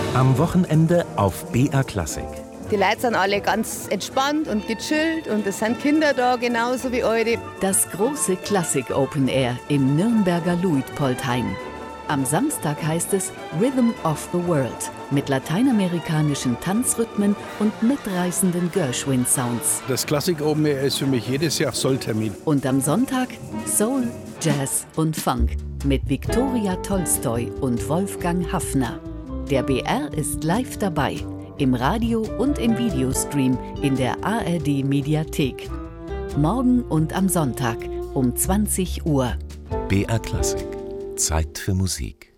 Am Wochenende auf BR Klassik. Die Leute sind alle ganz entspannt und gechillt und es sind Kinder da, genauso wie eure. Das große Klassik Open Air im Nürnberger Luitpoldhain. Am Samstag heißt es Rhythm of the World mit lateinamerikanischen Tanzrhythmen und mitreißenden Gershwin-Sounds. Das Klassik Open Air ist für mich jedes Jahr Solltermin. Und am Sonntag Soul, Jazz und Funk mit Viktoria Tolstoi und Wolfgang Haffner. Der BR ist live dabei, im Radio und im Videostream in der ARD Mediathek. Morgen und am Sonntag um 20 Uhr. BR Klassik. Zeit für Musik.